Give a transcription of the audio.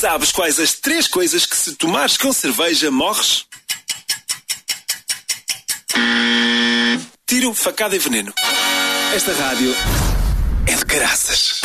Sabes quais as 3 coisas que se tomares com cerveja morres? Tiro, facada e veneno. Esta rádio é de caraças.